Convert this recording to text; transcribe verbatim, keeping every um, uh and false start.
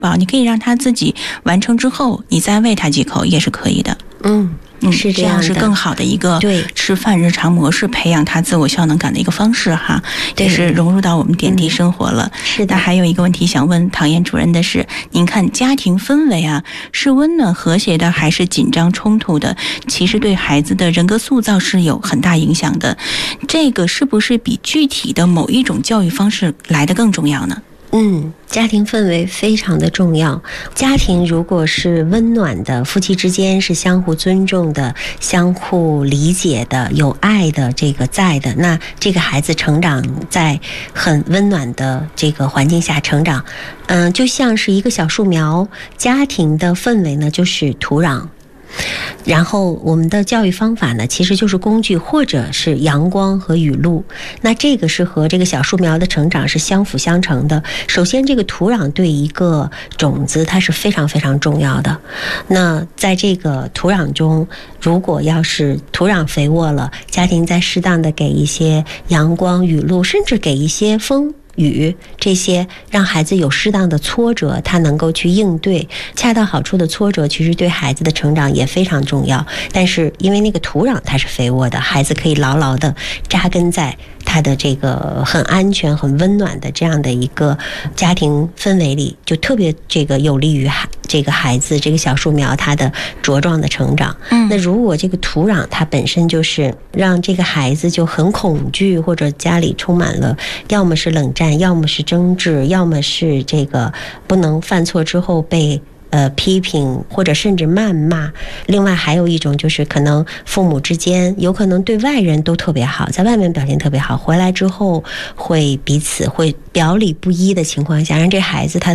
饱，你可以让他自己完成之后，你再喂他几口也是可以的。 嗯。 嗯， 是这样的， 这样是更好的一个对吃饭日常模式，培养他自我效能感的一个方式哈，也是融入到我们点滴生活了。 嗯、是的。 那还有一个问题想问唐燕主任的是，您看家庭氛围啊，是温暖和谐的，还是紧张冲突的？其实对孩子的人格塑造是有很大影响的。这个是不是比具体的某一种教育方式来得更重要呢？ 嗯，家庭氛围非常的重要。家庭如果是温暖的，夫妻之间是相互尊重的、相互理解的、有爱的，这个在的，那这个孩子成长在很温暖的这个环境下成长，嗯、呃，就像是一个小树苗。家庭的氛围呢，就是土壤。然后我们的教育方法呢，其实就是工具或者是阳光和雨露，那这个是和这个小树苗的成长是相辅相成的。首先这个土壤对一个种子它是非常非常重要的，那在这个土壤中，如果要是土壤肥沃了，家庭再适当的给一些阳光雨露，甚至给一些风雨，这些让孩子有适当的挫折，他能够去应对，恰到好处的挫折其实对孩子的成长也非常重要。但是因为那个土壤它是肥沃的，孩子可以牢牢的扎根在他的这个很安全很温暖的这样的一个家庭氛围里，就特别这个有利于孩这个孩子这个小树苗他的茁壮的成长。嗯，那如果这个土壤它本身就是让这个孩子就很恐惧，或者家里充满了要么是冷战，要么是争执，要么是这个不能犯错之后被呃，批评或者甚至谩骂。另外还有一种就是可能父母之间有可能对外人都特别好，在外面表现特别好，回来之后会彼此会表里不一的情况下，让这孩子他